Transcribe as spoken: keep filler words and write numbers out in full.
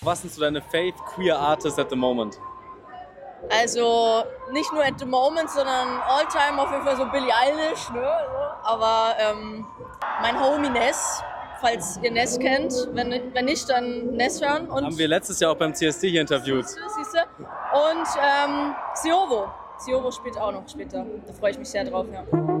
was sind so deine Fave Queer Artists at the moment? Also nicht nur at the moment, sondern all time auf jeden Fall so Billie Eilish, ne? Aber ähm, mein Homie Ness, falls ihr Ness kennt, wenn, wenn nicht, dann Ness hören. Und haben wir letztes Jahr auch beim C S D hier interviewt. Siehst du? Und ähm, Siovo. Siovo spielt auch noch später. Da freue ich mich sehr drauf, ja.